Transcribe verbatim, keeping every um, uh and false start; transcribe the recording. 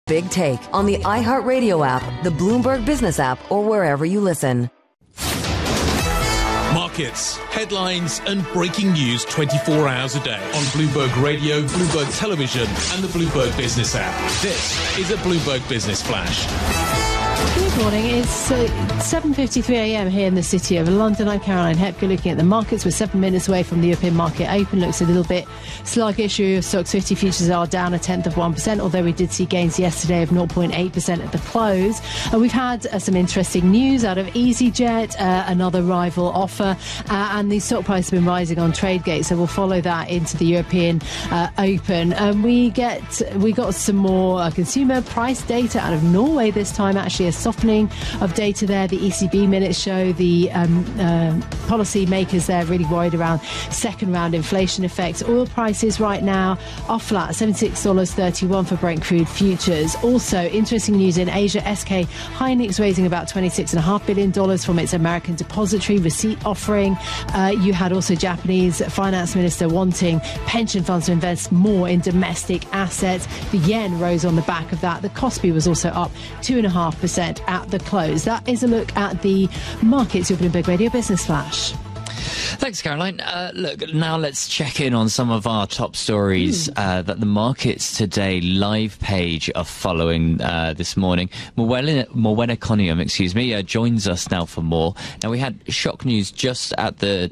Big Take on the iHeartRadio app, the Bloomberg Business app, or wherever you listen. Markets, headlines and breaking news twenty-four hours a day on Bloomberg Radio, Bloomberg Television and the Bloomberg Business app. This is a Bloomberg Business Flash. Good morning. It's uh, seven fifty-three a m here in the city of London. I'm Caroline Hepp. You're looking at the markets. We're seven minutes away from the European market open. Looks a little bit sluggish. Stoxx fifty futures are down a tenth of one percent, although we did see gains yesterday of zero point eight percent at the close. Uh, we've had uh, some interesting news out of EasyJet, uh, another rival offer, uh, and the stock price has been rising on Tradegate, so we'll follow that into the European uh, open. Um, we get we got some more uh, consumer price data out of Norway this time, actually a softening of data there. The E C B minutes show the um, uh, policy makers there really worried around second round inflation effects. Oil prices right now are flat, seventy-six dollars thirty-one for Brent crude futures. Also, interesting news in Asia. S K Hynix raising about twenty-six point five billion dollars from its American depository receipt offering. Uh, you had also Japanese finance minister wanting pension funds to invest more in domestic assets. The yen rose on the back of that. The Kospi was also up two point five percent at the close. That is a look at the markets. Your Bloomberg Radio Business Flash. Thanks, Caroline. Uh, look, now let's check in on some of our top stories mm. uh, that the Markets Today live page are following uh, this morning. Morwenna, Morwenna Conium, excuse me, uh, joins us now for more. Now, we had shock news just at the